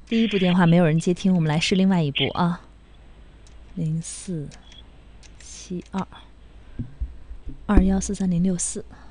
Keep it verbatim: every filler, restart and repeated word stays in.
第一部电话没有人接听，我们来试另外一部啊，零四七二二幺四三零六四。